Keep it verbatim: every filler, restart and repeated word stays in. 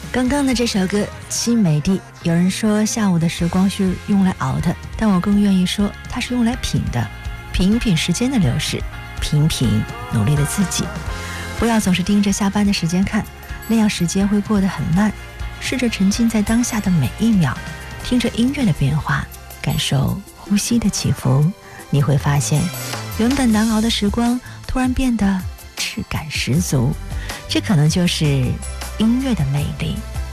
刚刚的这首歌《新美丽》，有人说下午的时光是用来熬的，但我更愿意说它是用来品的，品一品时间的流逝，品一品努力的自己。不要总是盯着下班的时间看，那样时间会过得很慢。试着沉浸在当下的每一秒，听着音乐的变化，感受呼吸的起伏，你会发现原本难熬的时光突然变得质感十足。这可能就是音乐的魅力。